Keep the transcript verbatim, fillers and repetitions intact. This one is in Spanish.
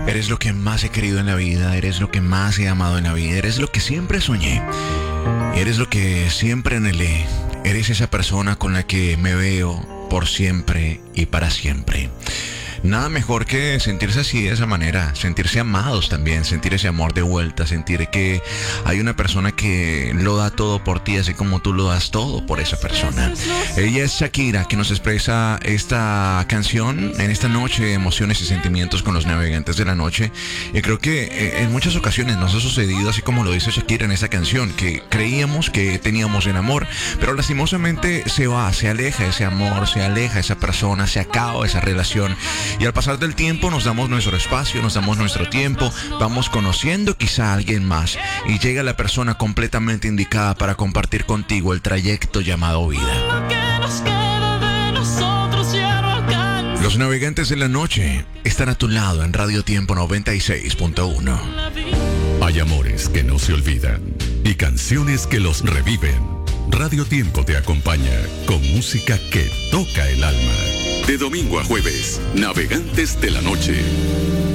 Eres lo que más he querido en la vida, eres lo que más he amado en la vida, eres lo que siempre soñé, eres lo que siempre anhelé, eres esa persona con la que me veo por siempre y para siempre. Nada mejor que sentirse así de esa manera, sentirse amados también, sentir ese amor de vuelta, sentir que hay una persona que lo da todo por ti, así como tú lo das todo por esa persona. Ella es Shakira, que nos expresa esta canción en esta noche de emociones y sentimientos con los navegantes de la noche. Y creo que eh, en muchas ocasiones nos ha sucedido, así como lo dice Shakira en esa canción, que creíamos que teníamos el amor, pero lastimosamente se va, se aleja ese amor, se aleja esa persona, se acaba esa relación. Y al pasar del tiempo nos damos nuestro espacio, nos damos nuestro tiempo, vamos conociendo quizá a alguien más y llega la persona completamente indicada para compartir contigo el trayecto llamado vida. Los navegantes de la noche están a tu lado en Radio Tiempo noventa y seis punto uno. Hay amores que no se olvidan y canciones que los reviven. Radio Tiempo te acompaña con música que toca el alma. De domingo a jueves, Navegantes de la Noche.